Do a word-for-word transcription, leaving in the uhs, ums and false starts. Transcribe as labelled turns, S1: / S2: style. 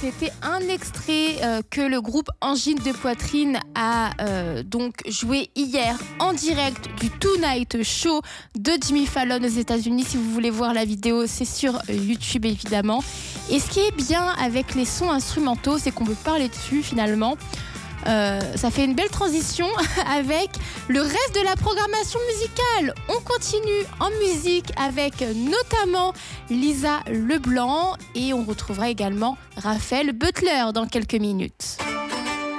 S1: c'était un extrait euh, que le groupe Angine de Poitrine a euh, donc joué hier en direct du Tonight Show de Jimmy Fallon aux États-Unis. Si vous voulez voir la vidéo, c'est sur euh, YouTube évidemment. Et ce qui est bien avec les sons instrumentaux, c'est qu'on peut parler dessus finalement. Euh, ça fait une belle transition avec le reste de la programmation musicale. On continue en musique avec notamment Lisa Leblanc et on retrouvera également Raphaël Butler dans quelques minutes.